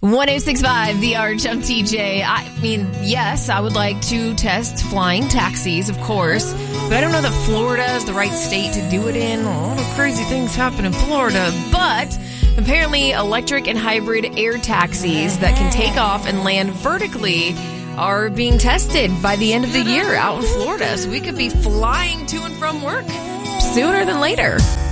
1065, The Arch. I'm TJ. I mean, yes, I would like to test flying taxis, of course, but I don't know that Florida is the right state to do it in. A lot of crazy things happen in Florida, but apparently electric and hybrid air taxis that can take off and land vertically are being tested by the end of the year out in Florida, so we could be flying to and from work sooner than later.